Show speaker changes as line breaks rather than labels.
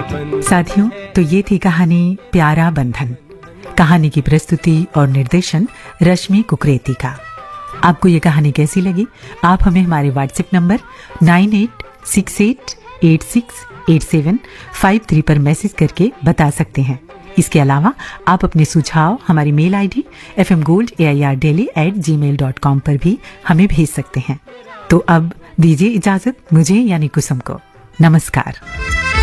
साथियों, तो ये थी कहानी प्यारा बंधन। कहानी की प्रस्तुति और निर्देशन रश्मि कुकरेती का। आपको ये कहानी कैसी लगी? आप हमें हमारे व्हाट्सएप नंबर 9868868753 पर मैसेज करके बता सकते हैं। इसके अलावा आप अपने सुझाव हमारी मेल आईडी fmgoldairdeli@gmail.com पर भी हमें भेज सकते हैं। तो अब दीजिए इजाजत मुझे यानी कुसुम को। नमस्कार।